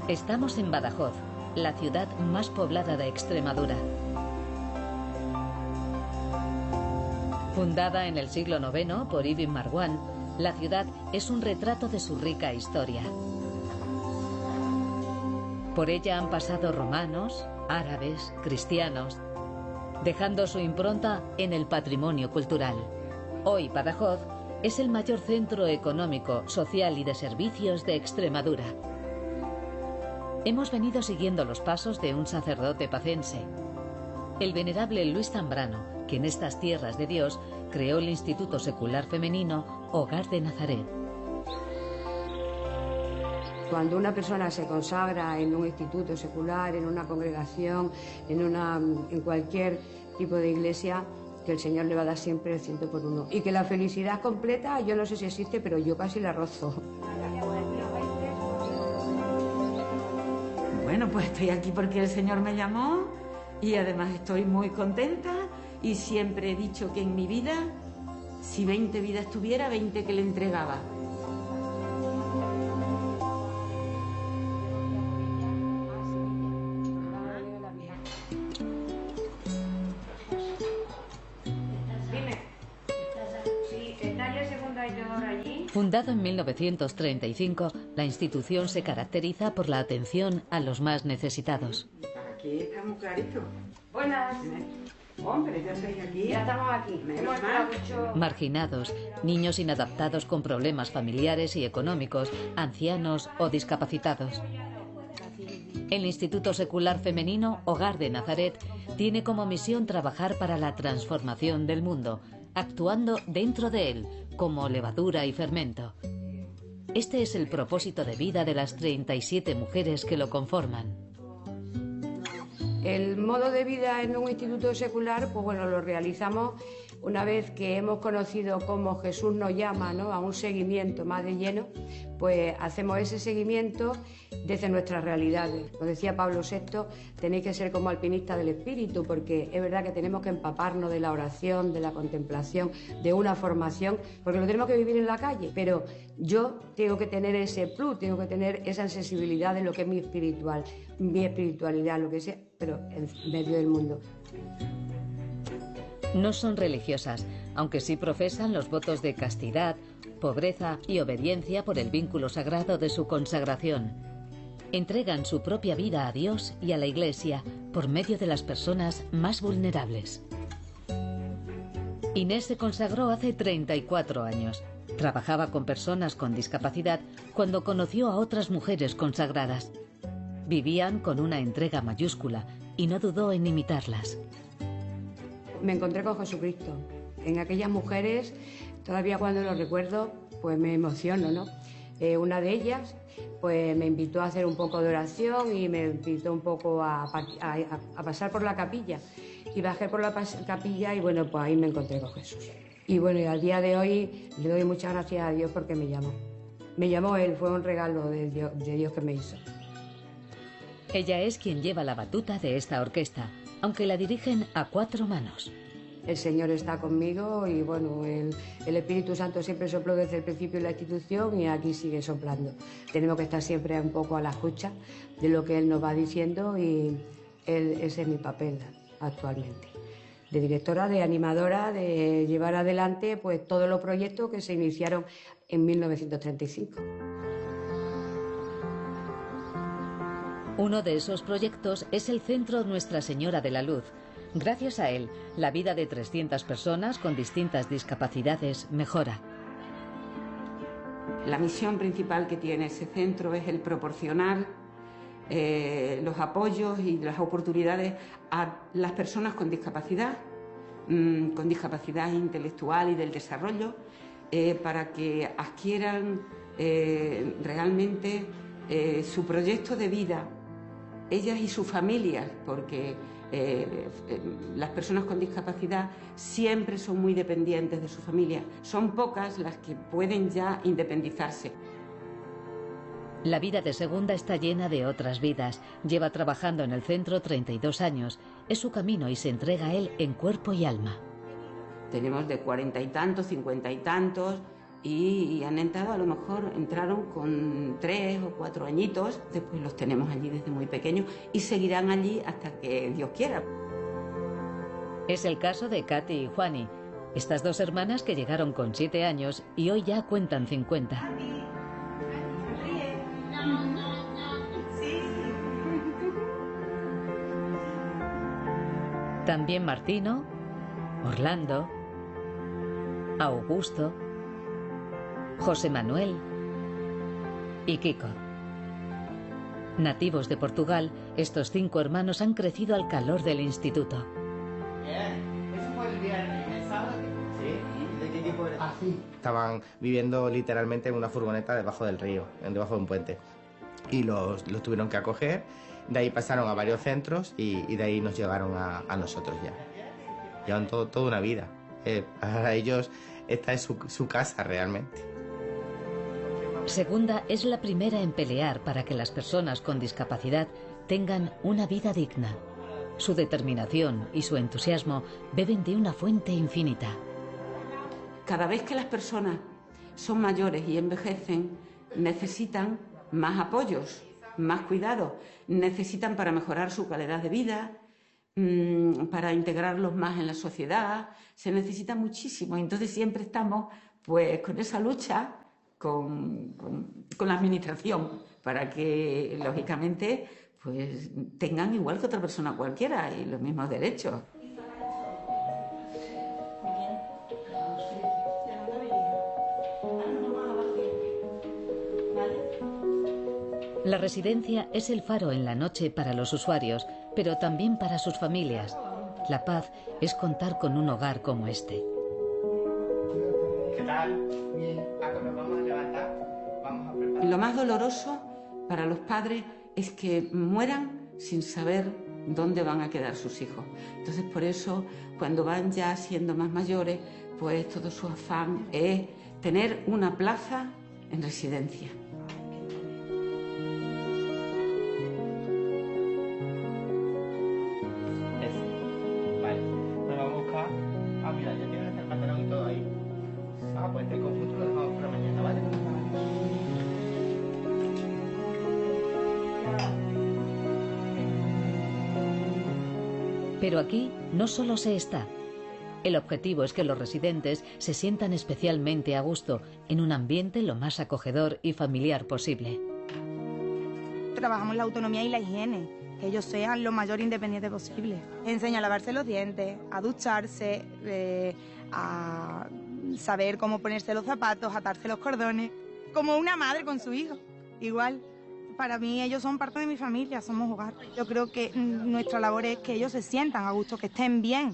Estamos en Badajoz, la ciudad más poblada de Extremadura. Fundada en el siglo IX por Ibn Marwan, la ciudad es un retrato de su rica historia. Por ella han pasado romanos, árabes, cristianos, dejando su impronta en el patrimonio cultural. Hoy Badajoz es el mayor centro económico, social y de servicios de Extremadura. Hemos venido siguiendo los pasos de un sacerdote pacense, el venerable Luis Zambrano, que en estas tierras de Dios creó el Instituto Secular Femenino Hogar de Nazaret. Cuando una persona se consagra en un instituto secular, en una congregación, en cualquier tipo de iglesia, que el Señor le va a dar siempre el 100 por 1. Y que la felicidad completa, yo no sé si existe, pero yo casi la rozo. Bueno, pues estoy aquí porque el Señor me llamó y además estoy muy contenta y siempre he dicho que en mi vida, si 20 vidas tuviera, 20 que le entregaba. Fundado en 1935, la institución se caracteriza por la atención a los más necesitados. Aquí está muy clarito. Buenas. Hombre, ya estáis aquí. Ya estamos aquí. Menos mal. Marginados, niños inadaptados con problemas familiares y económicos, ancianos o discapacitados. El Instituto Secular Femenino Hogar de Nazaret tiene como misión trabajar para la transformación del mundo, actuando dentro de él como levadura y fermento. Este es el propósito de vida de las 37 mujeres que lo conforman. El modo de vida en un instituto secular, pues bueno, lo realizamos una vez que hemos conocido cómo Jesús nos llama, ¿no?, a un seguimiento más de lleno, pues hacemos ese seguimiento desde nuestras realidades. Nos decía Pablo VI, tenéis que ser como alpinistas del espíritu, porque es verdad que tenemos que empaparnos de la oración, de la contemplación, de una formación, porque lo tenemos que vivir en la calle, pero yo tengo que tener ese plus, tengo que tener esa sensibilidad de lo que es mi espiritualidad, lo que sea, pero en medio del mundo. No son religiosas, aunque sí profesan los votos de castidad, pobreza y obediencia por el vínculo sagrado de su consagración. Entregan su propia vida a Dios y a la Iglesia por medio de las personas más vulnerables. Inés se consagró hace 34 años. Trabajaba con personas con discapacidad cuando conoció a otras mujeres consagradas. Vivían con una entrega mayúscula y no dudó en imitarlas. Me encontré con Jesucristo. En aquellas mujeres, todavía cuando lo recuerdo, pues me emociono, ¿no? Una de ellas, pues me invitó a hacer un poco de oración y me invitó un poco a pasar por la capilla. Y bajé por la capilla y bueno, pues ahí me encontré con Jesús. Y bueno, y al día de hoy le doy muchas gracias a Dios porque me llamó. Me llamó Él, fue un regalo de Dios que me hizo. Ella es quien lleva la batuta de esta orquesta, aunque la dirigen a 4 manos. El Señor está conmigo y bueno, el Espíritu Santo siempre sopló desde el principio de la institución y aquí sigue soplando. Tenemos que estar siempre un poco a la escucha de lo que Él nos va diciendo y ese es mi papel actualmente. De directora, de animadora, de llevar adelante pues todos los proyectos que se iniciaron en 1935. Uno de esos proyectos es el Centro Nuestra Señora de la Luz. Gracias a él, la vida de 300 personas con distintas discapacidades mejora. La misión principal que tiene ese centro es el proporcionar los apoyos y las oportunidades a las personas con discapacidad intelectual y del desarrollo, para que adquieran realmente su proyecto de vida, ellas y sus familias, porque las personas con discapacidad siempre son muy dependientes de su familia. Son pocas las que pueden ya independizarse. La vida de Segunda está llena de otras vidas. Lleva trabajando en el centro 32 años. Es su camino y se entrega a él en cuerpo y alma. Tenemos de 40 y tantos, 50 y tantos, y han entrado, a lo mejor entraron con 3 o 4 añitos, después los tenemos allí desde muy pequeños y seguirán allí hasta que Dios quiera. Es el caso de Katy y Juani, estas dos hermanas que llegaron con 7 años y hoy ya cuentan 50. También Martino, Orlando, Augusto, José Manuel y Kiko. Nativos de Portugal, estos 5 hermanos han crecido al calor del instituto. ¿Eso fue el viernes, el sábado? Sí. ¿De qué tipo era? Así. Estaban viviendo literalmente en una furgoneta debajo del río, debajo de un puente. Y los tuvieron que acoger. De ahí pasaron a varios centros y de ahí nos llevaron a nosotros ya. Llevan toda una vida. Para ellos esta es su casa realmente. Segunda es la primera en pelear para que las personas con discapacidad tengan una vida digna. Su determinación y su entusiasmo beben de una fuente infinita. Cada vez que las personas son mayores y envejecen, necesitan más apoyos, más cuidados, necesitan para mejorar su calidad de vida, para integrarlos más en la sociedad, se necesita muchísimo. Entonces siempre estamos pues con esa lucha con la administración para que lógicamente pues tengan igual que otra persona cualquiera y los mismos derechos. La residencia es el faro en la noche para los usuarios, pero también para sus familias. La paz es contar con un hogar como este. ¿Qué tal? Bien. ¿A qué nos vamos a levantar? Vamos a preparar. Lo más doloroso para los padres es que mueran sin saber dónde van a quedar sus hijos. Entonces, por eso, cuando van ya siendo más mayores, pues todo su afán es tener una plaza en residencia. Vale, nos vamos a buscar. Ah, mira, ya tienes el pantalón y todo ahí. Ah, pues el conjunto lo dejamos para mañana, ¿vale? Pero aquí no solo se está. El objetivo es que los residentes se sientan especialmente a gusto en un ambiente lo más acogedor y familiar posible. Trabajamos la autonomía y la higiene, que ellos sean lo mayor independiente posible. Enseña a lavarse los dientes, a ducharse, a saber cómo ponerse los zapatos, atarse los cordones, como una madre con su hijo, igual. Para mí ellos son parte de mi familia, somos hogar. Yo creo que nuestra labor es que ellos se sientan a gusto, que estén bien.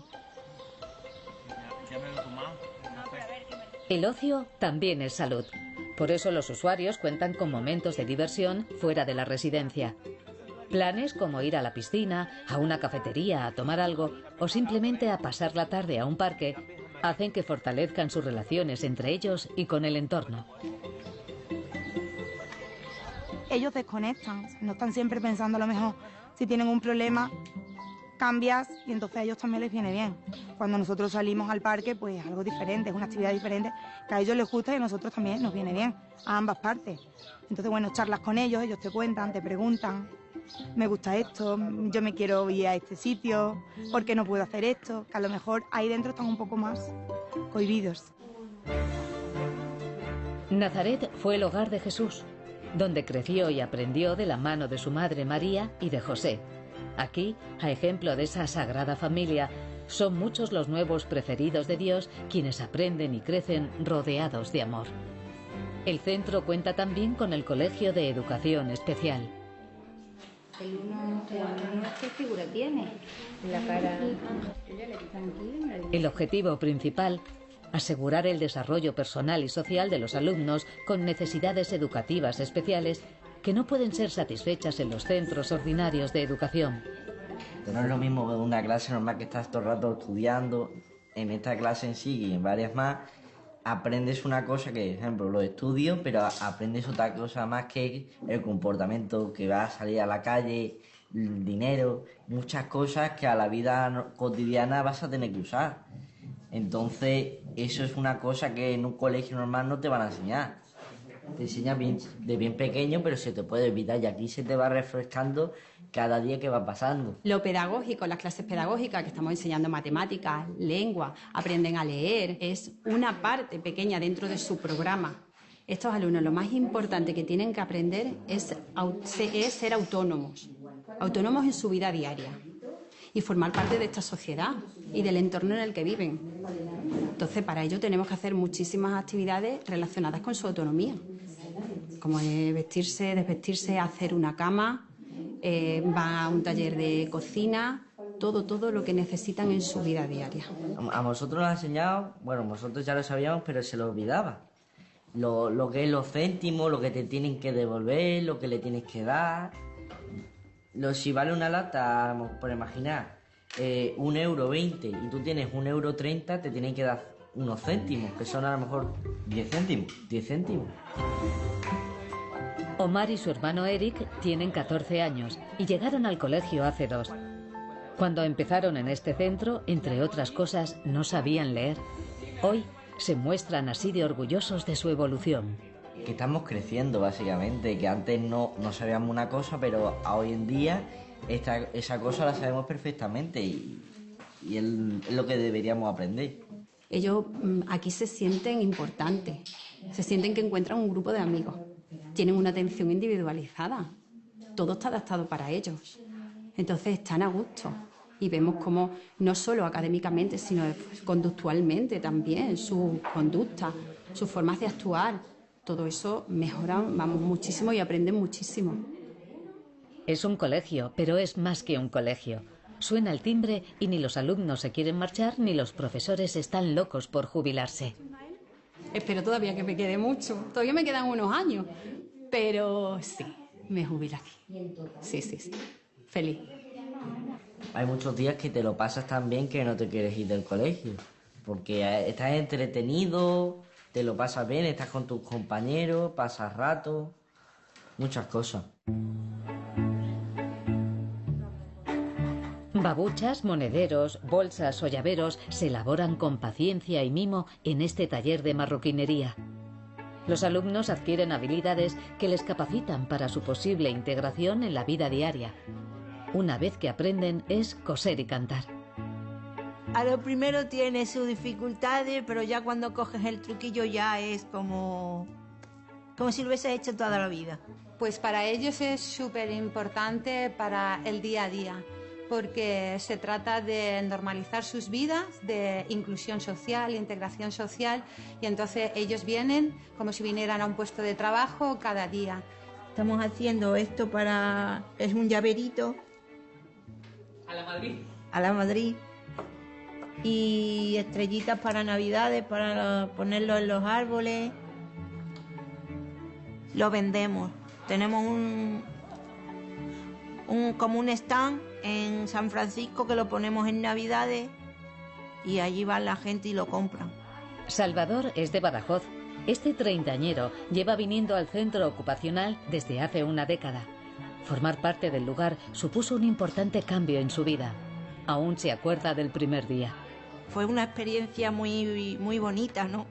El ocio también es salud. Por eso los usuarios cuentan con momentos de diversión fuera de la residencia. Planes como ir a la piscina, a una cafetería a tomar algo o simplemente a pasar la tarde a un parque hacen que fortalezcan sus relaciones entre ellos y con el entorno. Ellos desconectan, no están siempre pensando a lo mejor si tienen un problema, cambias y entonces a ellos también les viene bien. Cuando nosotros salimos al parque, pues es algo diferente, es una actividad diferente que a ellos les gusta y a nosotros también nos viene bien, a ambas partes. Entonces, bueno, charlas con ellos, ellos te cuentan, te preguntan, me gusta esto, yo me quiero ir a este sitio, ¿por qué no puedo hacer esto? Que a lo mejor ahí dentro están un poco más cohibidos. Nazaret fue el hogar de Jesús, donde creció y aprendió de la mano de su madre María y de José. Aquí, a ejemplo de esa sagrada familia, son muchos los nuevos preferidos de Dios quienes aprenden y crecen rodeados de amor. El centro cuenta también con el Colegio de Educación Especial. El uno, ¿qué figura tiene? La cara. El objetivo principal, asegurar el desarrollo personal y social de los alumnos con necesidades educativas especiales que no pueden ser satisfechas en los centros ordinarios de educación. No es lo mismo una clase normal que estás todo el rato estudiando. En esta clase en sí y en varias más aprendes una cosa que, por ejemplo, los estudios, pero aprendes otra cosa más que el comportamiento, que vas a salir a la calle, el dinero, muchas cosas que a la vida cotidiana vas a tener que usar. Entonces, eso es una cosa que en un colegio normal no te van a enseñar. Te enseñan de bien pequeño, pero se te puede olvidar y aquí se te va refrescando cada día que va pasando. Lo pedagógico, las clases pedagógicas que estamos enseñando matemáticas, lengua, aprenden a leer, es una parte pequeña dentro de su programa. Estos alumnos lo más importante que tienen que aprender es ser autónomos en su vida diaria y formar parte de esta sociedad y del entorno en el que viven. Entonces, para ello tenemos que hacer muchísimas actividades relacionadas con su autonomía, como vestirse, desvestirse, hacer una cama, van a un taller de cocina, todo lo que necesitan en su vida diaria. A vosotros nos ha enseñado, bueno, vosotros ya lo sabíamos, pero se lo olvidaba. Lo que es los céntimos, lo que te tienen que devolver, lo que le tienes que dar. Si vale una lata, por imaginar, 1,20 € y tú tienes 1,30 €, te tienen que dar unos céntimos, que son a lo mejor 10 céntimos. 10 céntimos. Omar y su hermano Eric tienen 14 años y llegaron al colegio hace 2. Cuando empezaron en este centro, entre otras cosas, no sabían leer. Hoy se muestran así de orgullosos de su evolución. Que estamos creciendo, básicamente, que antes no sabíamos una cosa, pero hoy en día esa cosa la sabemos perfectamente y es lo que deberíamos aprender. Ellos aquí se sienten importantes, se sienten que encuentran un grupo de amigos, tienen una atención individualizada, todo está adaptado para ellos, entonces están a gusto. Y vemos cómo no solo académicamente, sino conductualmente también, su conducta, sus formas de actuar, todo eso mejoran, vamos, muchísimo y aprenden muchísimo. Es un colegio, pero es más que un colegio. Suena el timbre y ni los alumnos se quieren marchar ni los profesores están locos por jubilarse. Espero todavía que me quede mucho, todavía me quedan unos años, pero sí, me jubilo aquí. Sí, feliz. Hay muchos días que te lo pasas tan bien que no te quieres ir del colegio, porque estás entretenido, te lo pasas bien, estás con tus compañeros, pasas rato, muchas cosas. Babuchas, monederos, bolsas o llaveros se elaboran con paciencia y mimo en este taller de marroquinería. Los alumnos adquieren habilidades que les capacitan para su posible integración en la vida diaria. Una vez que aprenden es coser y cantar. A lo primero tiene sus dificultades, pero ya cuando coges el truquillo ya es como si lo hubieses hecho toda la vida. Pues para ellos es súper importante para el día a día, porque se trata de normalizar sus vidas, de inclusión social, integración social, y entonces ellos vienen como si vinieran a un puesto de trabajo cada día. Estamos haciendo esto es un llaverito. A la Madrid. Y estrellitas para Navidades, para ponerlo en los árboles. Lo vendemos. Tenemos como un stand en San Francisco que lo ponemos en Navidades y allí va la gente y lo compran. Salvador es de Badajoz. Este treintañero lleva viniendo al centro ocupacional desde hace una década. Formar parte del lugar supuso un importante cambio en su vida. Aún se acuerda del primer día. Fue una experiencia muy, muy bonita, ¿no?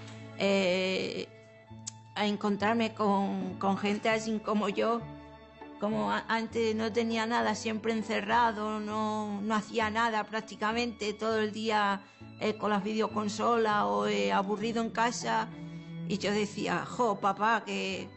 A encontrarme con gente así como yo, como antes no tenía nada, siempre encerrado, no hacía nada prácticamente, todo el día con las videoconsolas o aburrido en casa. Y yo decía, papá, que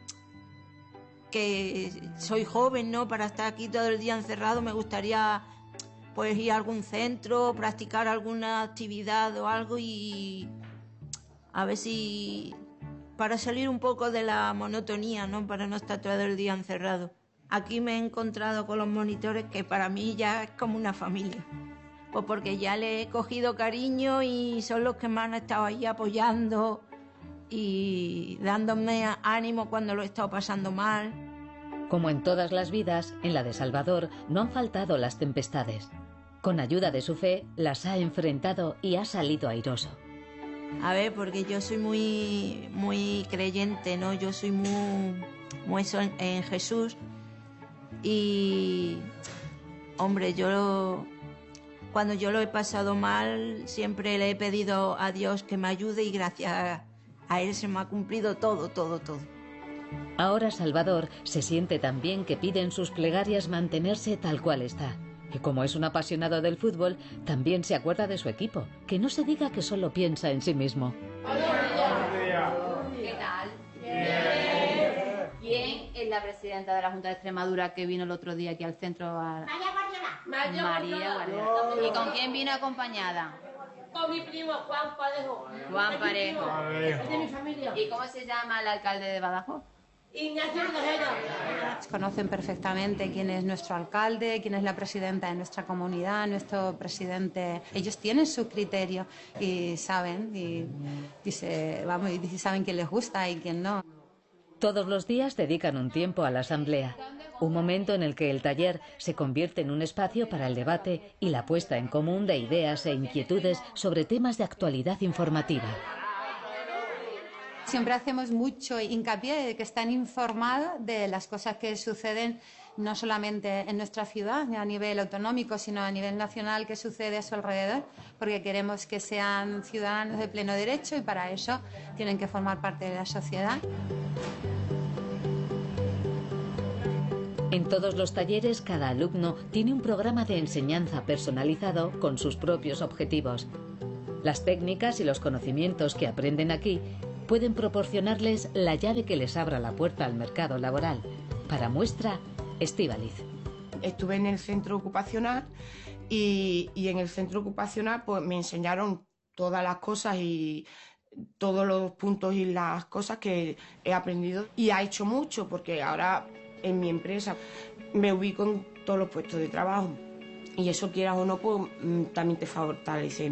soy joven, ¿no? Para estar aquí todo el día encerrado me gustaría pues ir a algún centro, practicar alguna actividad o algo y a ver si para salir un poco de la monotonía, ¿no? Para no estar todo el día encerrado. Aquí me he encontrado con los monitores que para mí ya es como una familia. Pues porque ya le he cogido cariño y son los que me han estado ahí apoyando y dándome ánimo cuando lo he estado pasando mal. Como en todas las vidas, en la de Salvador no han faltado las tempestades. Con ayuda de su fe, las ha enfrentado y ha salido airoso. A ver, porque yo soy muy creyente, ¿no? Yo soy muy en Jesús y, hombre, yo cuando yo lo he pasado mal, siempre le he pedido a Dios que me ayude y gracias a Él se me ha cumplido todo, todo, todo. Ahora Salvador se siente tan bien que pide en sus plegarias mantenerse tal cual está. Y como es un apasionado del fútbol, también se acuerda de su equipo. Que no se diga que solo piensa en sí mismo. ¿Qué tal? ¿Quién es la presidenta de la Junta de Extremadura que vino el otro día aquí al centro? María Guardiola. ¿Y con quién vino acompañada? Con mi primo Juan Parejo. Juan Parejo. Es de mi familia. ¿Y cómo se llama el alcalde de Badajoz? Ignacio Tejera. Conocen perfectamente quién es nuestro alcalde, quién es la presidenta de nuestra comunidad, nuestro presidente. Ellos tienen sus criterios y saben, y saben quién les gusta y quién no. Todos los días dedican un tiempo a la asamblea, un momento en el que el taller se convierte en un espacio para el debate y la puesta en común de ideas e inquietudes sobre temas de actualidad informativa. Siempre hacemos mucho hincapié de que están informados de las cosas que suceden no solamente en nuestra ciudad, ni a nivel autonómico, sino a nivel nacional, que sucede a su alrededor, porque queremos que sean ciudadanos de pleno derecho y para eso tienen que formar parte de la sociedad. En todos los talleres, cada alumno tiene un programa de enseñanza personalizado con sus propios objetivos. Las técnicas y los conocimientos que aprenden aquí pueden proporcionarles la llave que les abra la puerta al mercado laboral. Para muestra, Estíbaliz. Estuve en el centro ocupacional y en el centro ocupacional pues me enseñaron todas las cosas y todos los puntos y las cosas que he aprendido y ha hecho mucho porque ahora en mi empresa me ubico en todos los puestos de trabajo y eso, quieras o no, pues también te fortalece.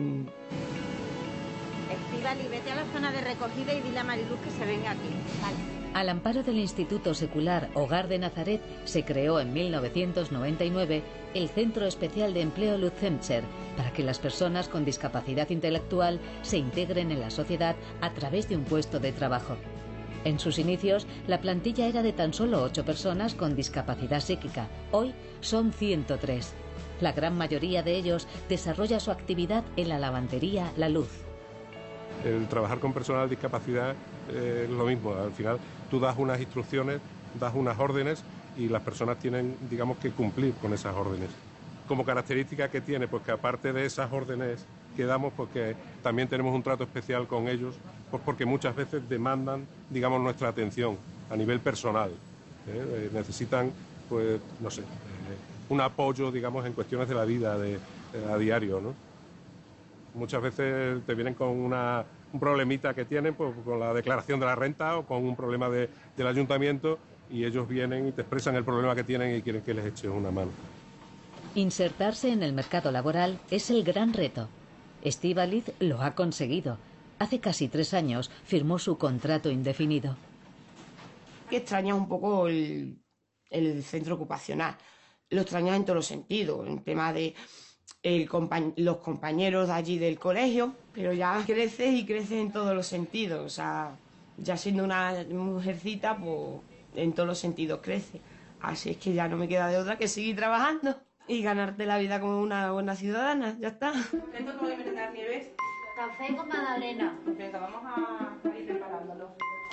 Estíbaliz, vete a la zona de recogida y dile a Mariluz que se venga aquí. Vale. Al amparo del Instituto Secular Hogar de Nazaret se creó en 1999 el Centro Especial de Empleo Lutzenzer para que las personas con discapacidad intelectual se integren en la sociedad a través de un puesto de trabajo. En sus inicios, la plantilla era de tan solo 8 personas con discapacidad psíquica. Hoy son 103. La gran mayoría de ellos desarrolla su actividad en la lavandería La Luz. El trabajar con personas con discapacidad es lo mismo. Al final tú das unas instrucciones, das unas órdenes y las personas tienen, digamos, que cumplir con esas órdenes. Como característica que tiene, pues que aparte de esas órdenes que damos, pues que también tenemos un trato especial con ellos, pues porque muchas veces demandan, digamos, nuestra atención a nivel personal. Necesitan, pues, no sé, un apoyo, digamos, en cuestiones de la vida a diario, ¿no? Muchas veces te vienen con un problemita que tienen, pues, con la declaración de la renta o con un problema del ayuntamiento y ellos vienen y te expresan el problema que tienen y quieren que les eches una mano. Insertarse en el mercado laboral es el gran reto. Estíbaliz lo ha conseguido. Hace casi 3 años firmó su contrato indefinido. Que extrañas un poco el centro ocupacional. Lo extrañas en todos los sentidos, en tema de los compañeros de allí del colegio, pero ya creces y creces en todos los sentidos. O sea, ya siendo una mujercita, pues en todos los sentidos crece. Así es que ya no me queda de otra que seguir trabajando y ganarte la vida como una buena ciudadana. Ya está. ¿Esto cómo debe dar, Nieves? Café con magdalena. Venga, vamos a ir preparándolo.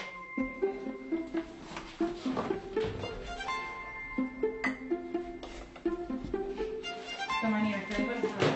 Toma, Nieves, te dejo el salón.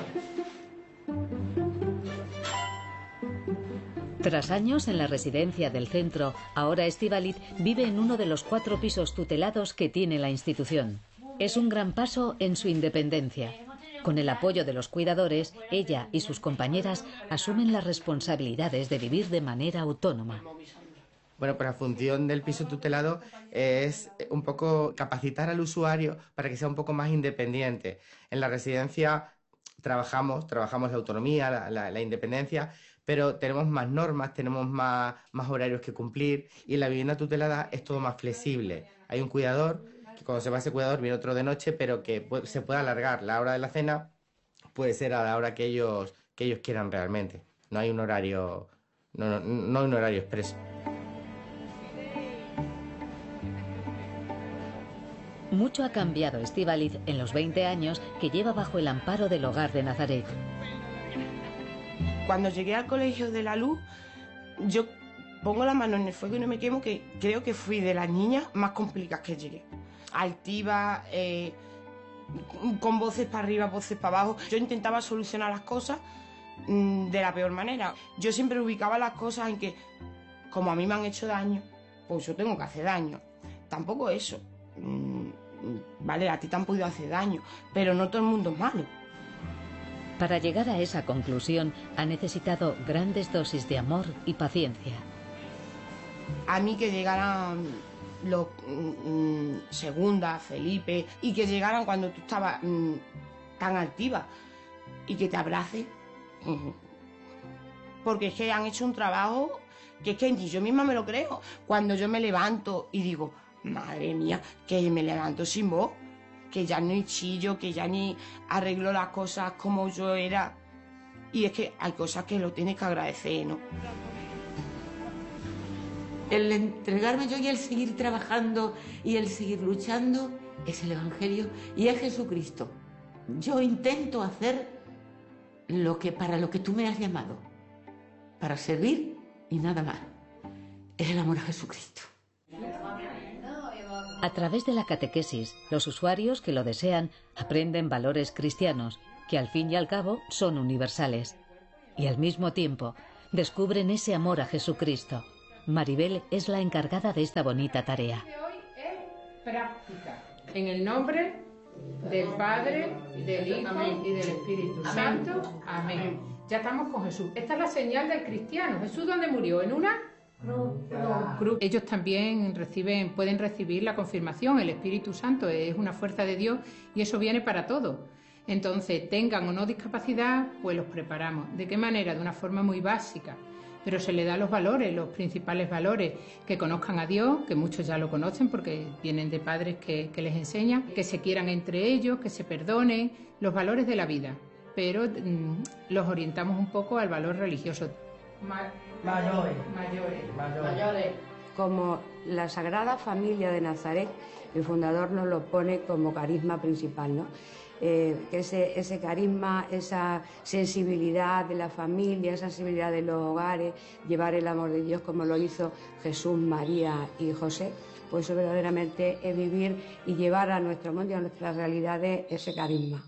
Tras años en la residencia del centro, ahora Estíbaliz vive en uno de los 4 pisos tutelados que tiene la institución. Es un gran paso en su independencia. Con el apoyo de los cuidadores, ella y sus compañeras asumen las responsabilidades de vivir de manera autónoma. Bueno, pues la función del piso tutelado es un poco capacitar al usuario para que sea un poco más independiente. En la residencia trabajamos la autonomía, la independencia, pero tenemos más normas, tenemos más horarios que cumplir y en la vivienda tutelada es todo más flexible. Hay un cuidador, que cuando se va ese cuidador viene otro de noche, pero que se puede alargar. La hora de la cena puede ser a la hora que ellos quieran realmente. No hay un horario, no hay un horario expreso. Mucho ha cambiado Estíbaliz en los 20 años que lleva bajo el amparo del Hogar de Nazaret. Cuando llegué al Colegio de la Luz, yo pongo la mano en el fuego y no me quemo, que creo que fui de las niñas más complicadas que llegué. Altiva, con voces para arriba, voces para abajo. Yo intentaba solucionar las cosas de la peor manera. Yo siempre ubicaba las cosas en que, como a mí me han hecho daño, pues yo tengo que hacer daño. Tampoco eso. Vale, a ti te han podido hacer daño, pero no todo el mundo es malo. Para llegar a esa conclusión ha necesitado grandes dosis de amor y paciencia. A mí que llegaran los Segunda, Felipe, y que llegaran cuando tú estabas tan altiva y que te abracen, porque es que han hecho un trabajo que es que ni yo misma me lo creo. Cuando yo me levanto y digo, madre mía, que me levanto sin voz, que ya no chillo, que ya ni arreglo las cosas como yo era. Y es que hay cosas que lo tienes que agradecer, ¿no? El entregarme yo y el seguir trabajando y el seguir luchando es el Evangelio y es Jesucristo. Yo intento hacer para lo que tú me has llamado, para servir y nada más. Es el amor a Jesucristo. A través de la catequesis, los usuarios que lo desean aprenden valores cristianos, que al fin y al cabo son universales. Y al mismo tiempo, descubren ese amor a Jesucristo. Maribel es la encargada de esta bonita tarea. Hoy es práctica. En el nombre del Padre, del Hijo y del Espíritu Santo. Amén. Ya estamos con Jesús. Esta es la señal del cristiano. Jesús, ¿dónde murió? ¿En una cruz? Ellos también pueden recibir la confirmación. El Espíritu Santo es una fuerza de Dios y eso viene para todos. Entonces, tengan o no discapacidad, pues los preparamos. ¿De qué manera? De una forma muy básica. Pero se le da los valores, los principales valores, que conozcan a Dios, que muchos ya lo conocen porque vienen de padres que les enseñan, que se quieran entre ellos, que se perdonen, los valores de la vida. Pero los orientamos un poco al valor religioso. Mayores. Como la Sagrada Familia de Nazaret, el fundador nos lo pone como carisma principal, ¿no? Ese carisma, esa sensibilidad de la familia, esa sensibilidad de los hogares, llevar el amor de Dios como lo hizo Jesús, María y José, pues eso verdaderamente es vivir y llevar a nuestro mundo y a nuestras realidades ese carisma.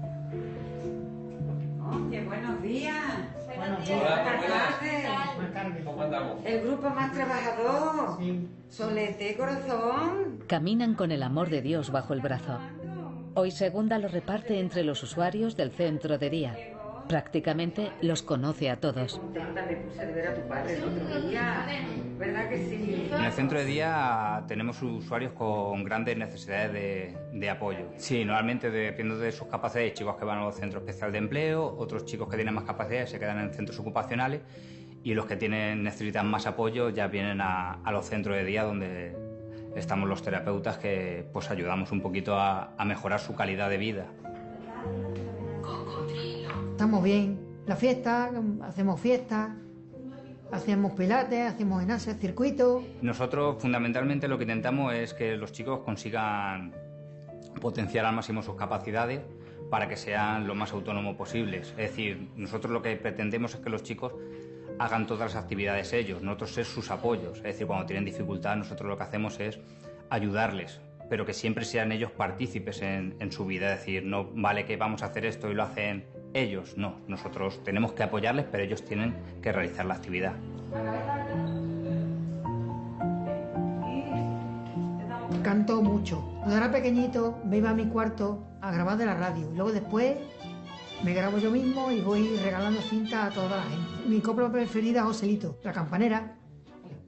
Oye, buenos días. Buenos días. Buenas tardes. ¿Cómo andamos? El grupo más trabajador. Sí. Solete, corazón. Caminan con el amor de Dios bajo el brazo. Hoy Segunda lo reparte entre los usuarios del centro de día. Prácticamente los conoce a todos. ¿Verdad que sí? En el centro de día tenemos usuarios con grandes necesidades de apoyo. Sí, normalmente dependiendo de sus capacidades, chicos que van a los centros especiales de empleo, otros chicos que tienen más capacidades se quedan en centros ocupacionales y los que necesitan más apoyo ya vienen a los centros de día donde estamos los terapeutas que pues ayudamos un poquito a mejorar su calidad de vida. Estamos bien. La fiesta, hacemos fiestas, hacemos pilates, hacemos gimnasia, circuitos. Nosotros fundamentalmente lo que intentamos es que los chicos consigan potenciar al máximo sus capacidades para que sean lo más autónomos posibles. Es decir, nosotros lo que pretendemos es que los chicos hagan todas las actividades ellos, nosotros ser sus apoyos. Es decir, cuando tienen dificultad, nosotros lo que hacemos es ayudarles, pero que siempre sean ellos partícipes en su vida. Es decir, no vale que vamos a hacer esto y lo hacen ellos, no. Nosotros tenemos que apoyarles, pero ellos tienen que realizar la actividad. Canto mucho. Cuando era pequeñito me iba a mi cuarto a grabar de la radio. Luego después me grabo yo mismo y voy regalando cinta a toda la gente. Mi copla preferida es Joselito, La Campanera,